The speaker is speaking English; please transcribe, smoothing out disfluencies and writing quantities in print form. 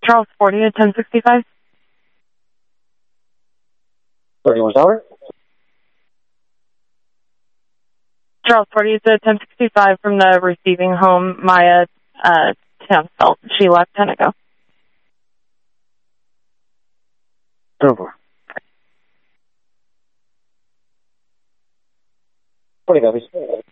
Charles 40 at 1065. 31 Tower. Charles 40 at 1065 from the receiving home. Maya Tansfeld. She left 10 ago. 10-4. 40 copies.